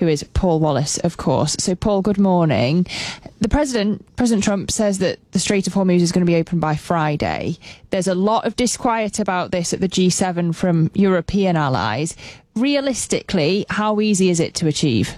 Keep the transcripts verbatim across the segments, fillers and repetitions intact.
who is Paul Wallace, of course. So, Paul, good morning. The President, President Trump, says that the Strait of Hormuz is going to be open by Friday. There's a lot of disquiet about this at the G seven from European allies. Realistically, how easy is it to achieve?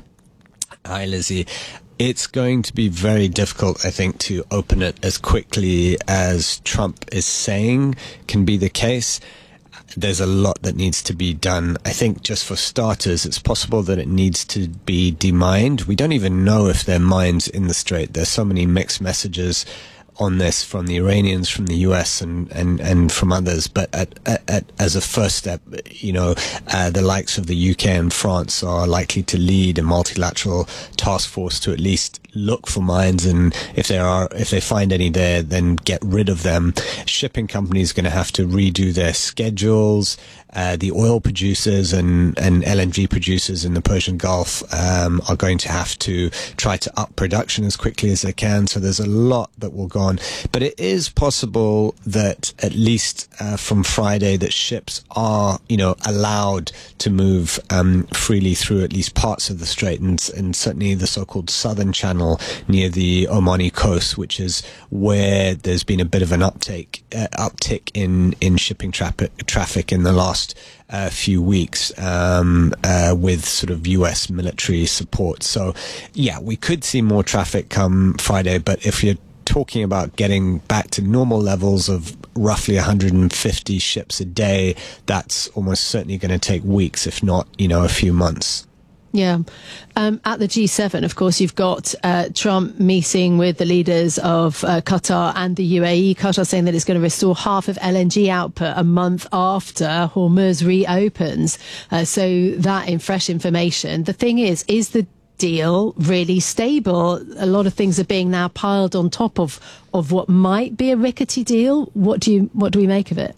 Hi, Lizzie. It's going to be very difficult, I think, to open it as quickly as Trump is saying can be the case. There's a lot that needs to be done. I think just for starters, it's possible that it needs to be demined. We don't even know if there are mines in the Strait. There's so many mixed messages on this from the Iranians, from the U S, and, and, and from others. But at, at, at, as a first step, you know, uh, the likes of the U K and France are likely to lead a multilateral task force to at least look for mines, and if there are, if they find any there, then get rid of them. Shipping companies are going to have to redo their schedules. Uh, the oil producers and, and L N G producers in the Persian Gulf um, are going to have to try to up production as quickly as they can. So there's a lot that will go on. But it is possible that at least uh, from Friday that ships are, you know, allowed to move um, freely through at least parts of the Strait, and, and certainly the so-called southern channel near the Omani coast, which is where there's been a bit of an uptake, uh, uptick in, in shipping tra- traffic in the last Uh, few weeks um, uh, with sort of U S military support. So, yeah, we could see more traffic come Friday, but if you're talking about getting back to normal levels of roughly one hundred fifty ships a day, that's almost certainly going to take weeks, if not, you know, a few months. Yeah. Um, at the G seven, of course, you've got uh, Trump meeting with the leaders of uh, Qatar and the U A E. Qatar saying that it's going to restore half of L N G output a month after Hormuz reopens. Uh, so that in fresh information. The thing is, is the deal really stable? A lot of things are being now piled on top of, of what might be a rickety deal. What do you, what do we make of it?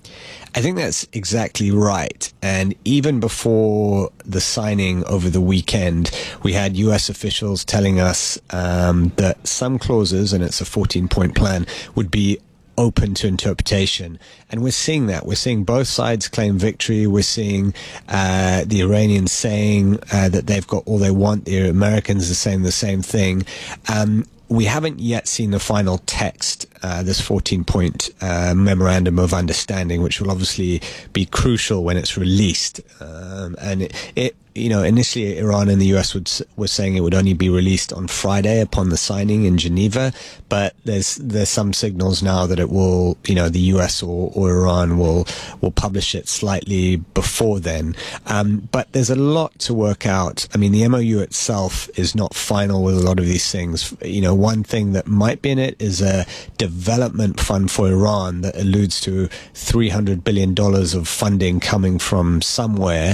I think that's exactly right. And even before the signing over the weekend, we had U S officials telling us um, that some clauses, and it's a fourteen-point plan, would be open to interpretation. And we're seeing that. We're seeing both sides claim victory. We're seeing uh, the Iranians saying uh, that they've got all they want. The Americans are saying the same thing. Um, we haven't yet seen the final text, uh, this fourteen-point uh, memorandum of understanding, which will obviously be crucial when it's released. Um, and it, it, you know, initially Iran and the U S would, were saying it would only be released on Friday upon the signing in Geneva, but there's there's some signals now that it will, you know, the U S or, or Iran will will publish it slightly before then. Um, but there's a lot to work out. I mean, the M O U itself is not final with a lot of these things. You know, one thing that might be in it is a development fund for Iran that alludes to three hundred billion dollars of funding coming from somewhere,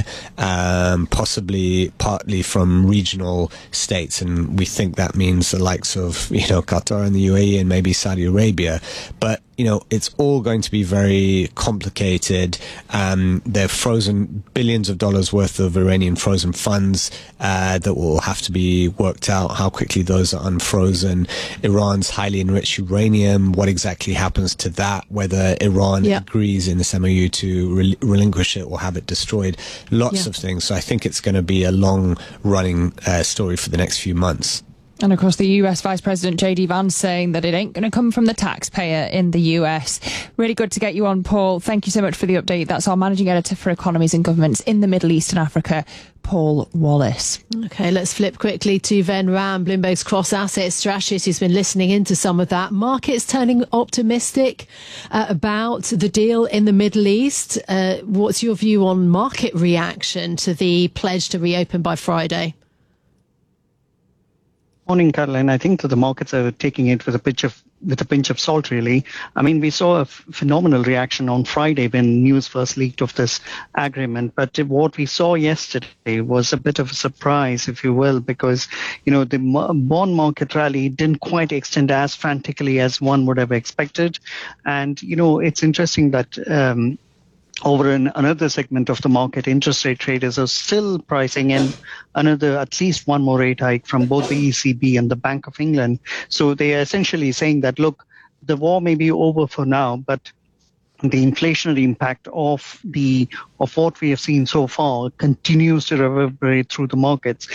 um, possibly partly from regional states, and we think that means the likes of, you know, Qatar and the U A E and maybe Saudi Arabia. But, you know, it's all going to be very complicated. Um, they're frozen billions of dollars worth of Iranian frozen funds uh, that will have to be worked out, how quickly those are unfrozen. Iran's highly enriched uranium, what exactly happens to that, whether Iran yeah. agrees in this M O U to rel- relinquish it or have it destroyed. Lots yeah. of things. So I think it's going to be a long-running uh, story for the next few months. And of course, the U S Vice President J D Vance saying that it ain't going to come from the taxpayer in the U S. Really good to get you on, Paul. Thank you so much for the update. That's our Managing Editor for Economies and Governments in the Middle East and Africa, Paul Wallace. OK, let's flip quickly to Ven Ram, Bloomberg's cross-asset strategist, who's been listening into some of that. Markets turning optimistic uh, about the deal in the Middle East. Uh, what's your view on market reaction to the pledge to reopen by Friday? Morning, Caroline. I think that the markets are taking it with a pinch of with a pinch of salt, really. I mean, we saw a f- phenomenal reaction on Friday when news first leaked of this agreement. But what we saw yesterday was a bit of a surprise, if you will, because, you know, the m- bond market rally didn't quite extend as frantically as one would have expected. And, you know, it's interesting that um, over in another segment of the market, interest rate traders are still pricing in another, at least one more rate hike from both the E C B and the Bank of England. So they are essentially saying that, look, the war may be over for now, but the inflationary impact of the of what we have seen so far continues to reverberate through the markets.